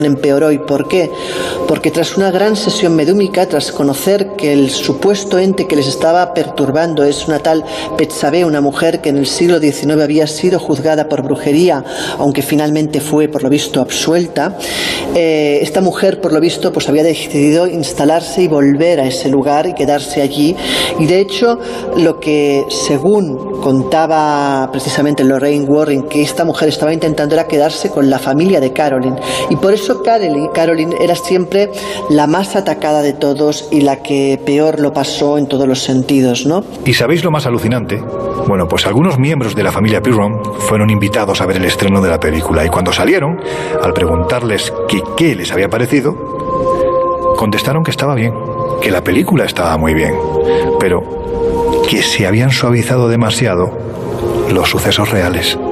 empeoró. ¿Y por qué? Porque tras una gran sesión medúmica, tras conocer que el supuesto ente que les estaba perturbando es una tal Betsabé, una mujer que en el siglo XIX había sido juzgada por brujería, aunque finalmente fue por lo visto absuelta, esta mujer por lo visto pues había decidido instalarse y volver a ese lugar y quedarse allí, y de hecho lo que según contaba precisamente Lorraine Warren, que esta mujer estaba intentando era quedarse con la familia de Carolyn, y por eso Carolyn era siempre la más atacada de todos y la que peor lo pasó en todos los sentidos, ¿no? ¿Y sabéis lo más alucinante? Bueno, pues algunos miembros de la familia Pirron fueron invitados a ver el estreno de la película, y cuando salieron, al preguntarles qué les había parecido, contestaron que estaba bien, que la película estaba muy bien, pero que se habían suavizado demasiado los sucesos reales.